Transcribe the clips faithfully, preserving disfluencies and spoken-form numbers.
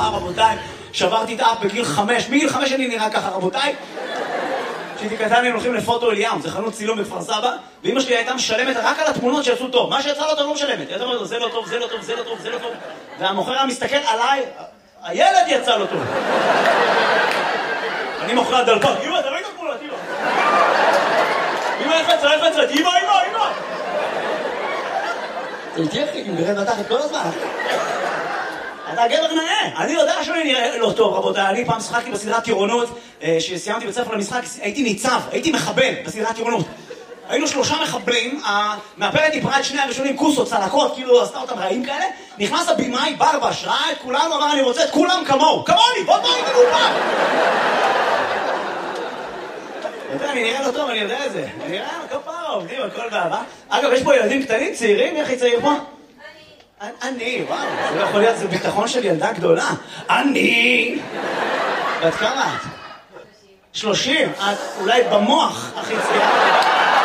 בחורה, רבותיי, שברתי את האף בגיל חמש, מגיל חמש אני נראה ככה, רבותיי. כשהייתי קטן היינו הולכים לפוטו אליאם, זה חנות צילום בכפר סבא, ואמא שלי הייתה משלמת רק על התמונות שיצאו טוב. מה שיצא לא טוב לא משלמת. הייתה אומרת, זה לא טוב, זה לא טוב, זה לא טוב, זה לא טוב. והמוכר היה מסתכל עליי, הילד יצא לו טוב. אני מוכר דלפק, אמא, תראי את התמונות, אמא. אמא, איך יצא, איך יצא, אמא, אמא, אמא. זה תהיה חי, אם גרד מתחת כל הזמן. אתה גבר נאה, אני יודע שאני נראה לא טוב, רבותיי. אני פעם שחקתי בסדרת טירונות, שסיימתי בית ספר למשחק, הייתי ניצב, הייתי מחבל בסדרת טירונות. היינו שלושה מחבלים, המאפרת דיברה את שני הראשונים, כוסות, צלקות, כאילו עשתה אותם רעים כאלה. נכנס הבימאי, ברבש, ראה את כולנו, אמר, אני רוצה את כולם כמוהו. כמוני, בוא תראי את הגופה. אני נראה לא טוב, אני יודע את זה. אני נראה כפרה, עובדים, הכל באהבה. אגב, יש פה ילדים קטנים, צעירים, איך היא צעיר פה? אני, וואו, זה לא יכול להיות, זה ביטחון של ילדה גדולה. אני! ואת כמה את? שלושים. את אולי במוח הכי צעירה.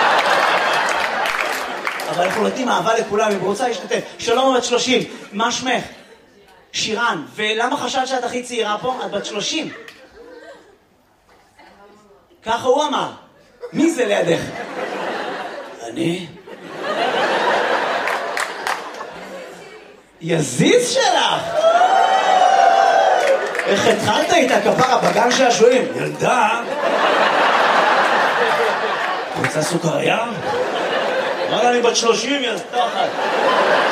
אבל אנחנו נותנים אהבה לכולם, אם רוצה להשתתף. שלום, בת שלושים. מה שמך? שירן. ולמה חשבת שאת הכי צעירה פה? את בת שלושים. ככה הוא אמר. מי זה לידך? אני? יזיז שלך! איך התחלת איתה כפרה בגן שעשועים? ילדה! רוצה סוכריה? אבל אני בת שלושים, יזתחת.